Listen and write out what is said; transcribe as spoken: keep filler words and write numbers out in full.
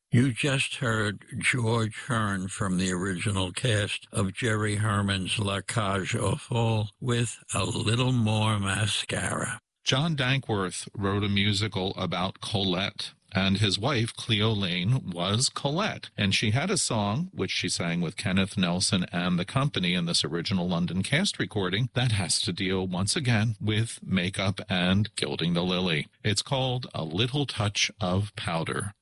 You just heard George Hearn from the original cast of Jerry Herman's La Cage aux Folles with A Little More Mascara. John Dankworth wrote a musical about Colette, and his wife, Cleo Lane, was Colette. And she had a song, which she sang with Kenneth Nelson and the company in this original London cast recording, that has to deal, once again, with makeup and gilding the lily. It's called A Little Touch of Powder.